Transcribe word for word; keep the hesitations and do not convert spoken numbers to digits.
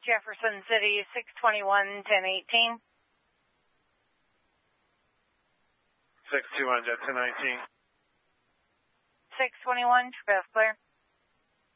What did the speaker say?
Jefferson City, six twenty-one, ten eighteen. six two one, Jet ten nineteen. six twenty-one, Trip clear.